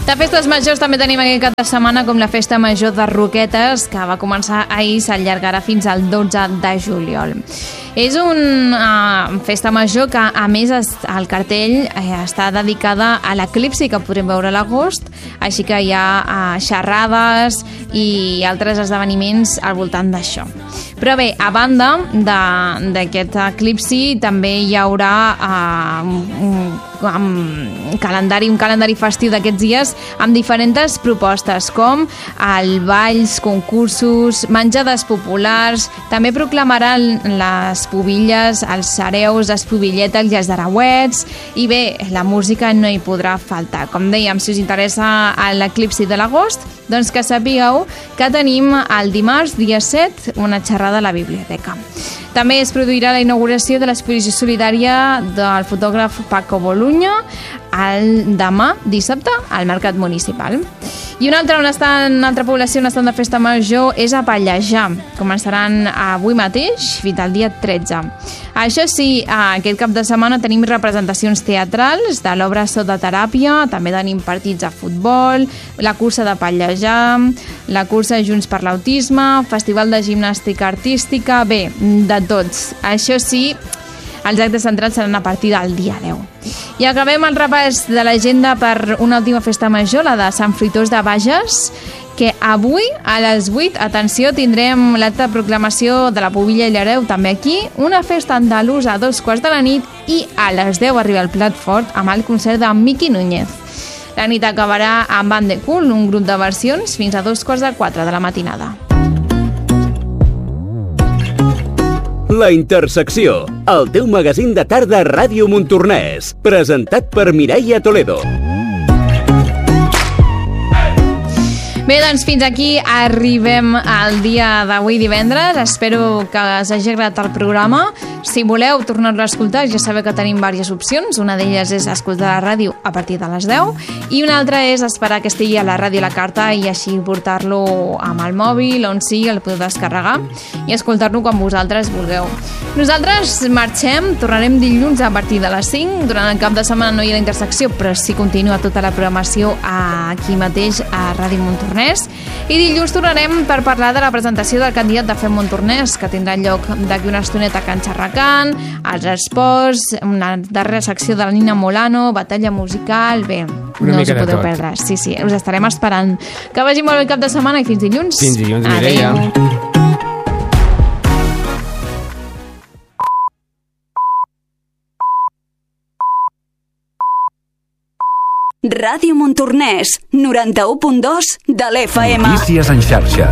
De festes majors també tenim aquest cap de setmana, com la festa major de Roquetes, que va començar ahir i s'allargarà fins al 12 de juliol. És una festa major que, a més, el cartell està dedicada a l'eclipsi que podrem veure a l'agost, així que hi ha xerrades i altres esdeveniments al voltant d'això. Però bé, a banda d'aquest eclipsi, també hi haurà un calendari festiu d'aquests dies amb diferents propostes, com balls, concursos, menjades populars. També proclamaran les pubilles, els hereus, les pubilletes i els arauets. I bé, la música no hi podrà faltar. Com dèiem, si us interessa l'eclipsi de l'agost, doncs que sapigueu que tenim el dimarts, dia 7, una xerrada a la biblioteca. També es produirà la inauguració de l'exposició solidària del fotògraf Paco Boluño demà, dissabte, al Mercat Municipal. I una altra població on estan de festa major és a Pallejà. Començaran avui mateix fins al dia 13. Això sí, aquest cap de setmana tenim representacions teatrals de l'obra Sota Teràpia, també tenim partits de futbol, la cursa de Pallejà, la cursa Junts per l'Autisme, festival de gimnàstica artística, bé, de tots. Això sí, els actes centrals seran a partir del dia 10. I acabem el repàs de l'agenda per una última festa major, la de Sant Fruitós de Bages, que avui a les 8, atenció, tindrem l'acte de proclamació de la pubilla i l'hereu també aquí, una festa andalusa a 2:15 i a les 10 arriba el plat fort amb el concert de Miqui Núñez. La nit acabarà amb Band de Cool, un grup de versions, fins a 3:45 de la matinada. La Intersecció, el teu magazín de tarda a Ràdio Montornès, presentat per Mireia Toledo. Bé, doncs fins aquí arribem al dia d'avui divendres. Espero que us hagi agradat el programa. Si voleu tornar-lo a escoltar, ja sabeu que tenim diverses opcions. Una d'elles és escoltar la ràdio a partir de les 10 i una altra és esperar que estigui a la ràdio a la carta i així portar-lo amb el mòbil, on sigui, el podeu descarregar i escoltar-lo quan vosaltres vulgueu. Nosaltres marxem, tornarem dilluns a partir de les 5. Durant el cap de setmana no hi ha la Intersecció, però sí continua tota la programació aquí mateix a Ràdio Montornès. I dilluns tornarem per parlar de la presentació del candidat de Fem Montornès, que tindrà lloc d'aquí una estoneta a Can Xerracant, els esports, una darrera secció de la Nina Molano, batalla musical, bé, no us ho podeu perdre. Sí, us estarem esperant. Que vagi molt bé el cap de setmana i fins dilluns. Fins dilluns, Mireia. Ràdio Montornès, 91.2 de l'FM. Notícies en xarxa.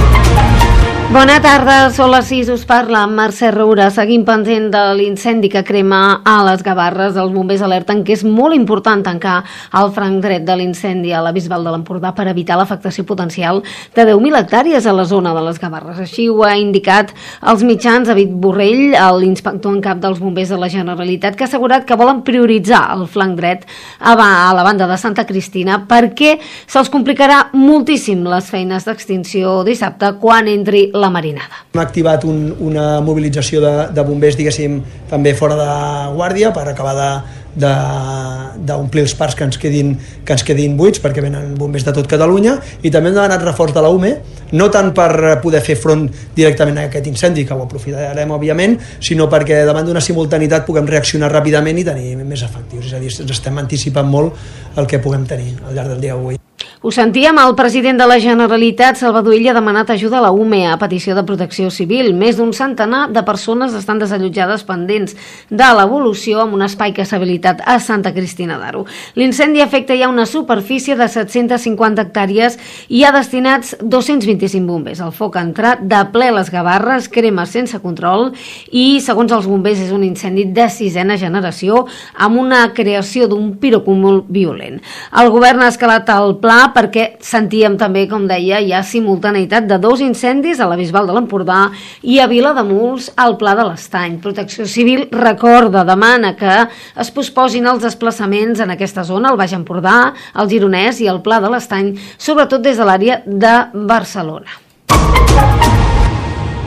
Bona tarda, són les 6, us parla Mercè Roura. Seguim pendent de l'incendi que crema a les Gavarres. Els bombers alerten que és molt important tancar el franc dret de l'incendi a la Bisbal de l'Empordà per evitar l'afectació potencial de 10.000 hectàrees a la zona de les Gavarres. Així ho ha indicat als mitjans David Borrell, l'inspector en cap dels bombers de la Generalitat, que ha assegurat que volen prioritzar el flanc dret a la banda de Santa Cristina perquè se'ls complicarà moltíssim les feines d'extinció dissabte quan entri la marinada. Hem activat una mobilització de bombers, diguéssim, també fora de guàrdia per acabar d'omplir els parcs que ens quedin buits, perquè venen bombers de tot Catalunya, i també hem demanat reforç de la UME, no tant per poder fer front directament a aquest incendi, que ho aprofitarem òbviament, sinó perquè davant d'una simultanitat puguem reaccionar ràpidament i tenir més efectius. És a dir, ens estem anticipant molt el que puguem tenir al llarg del dia d'avui. Ho sentíem, el president de la Generalitat, Salvador Illa, ha demanat ajuda a la UME a petició de Protecció Civil. Més d'un centenar de persones estan desallotjades pendents de l'evolució amb un espai que s'ha habilitat a Santa Cristina d'Aro. L'incendi afecta ja una superfície de 750 hectàrees i ha destinats 225 bombers. El foc ha entrat de ple a les Gavarres, crema sense control i, segons els bombers, és un incendi de 6ª generació amb una creació d'un pirocúmul violent. El govern ha escalat el pla perquè sentíem també, com deia, hi ha simultaneïtat de 2 incendis a la Bisbal de l'Empordà i a Vilademuls al Pla de l'Estany. Protecció Civil recorda, demana que es posposin els desplaçaments en aquesta zona, el Baix Empordà, el Gironès i el Pla de l'Estany, sobretot des de l'àrea de Barcelona.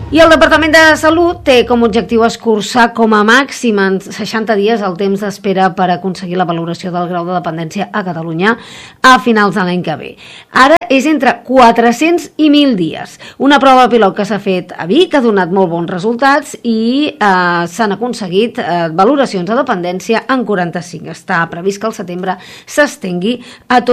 I el Departament de Salut té com a objectiu escurçar com a màxim en 60 dies el temps d'espera per aconseguir la valoració del grau de dependència a Catalunya a finals de l'any que ve. Ara és entre 400 i 1.000 dies. Una prova pilot que s'ha fet a Vic ha donat molt bons resultats i s'han aconseguit valoracions de dependència en 45. Està previst que al setembre s'estengui a tot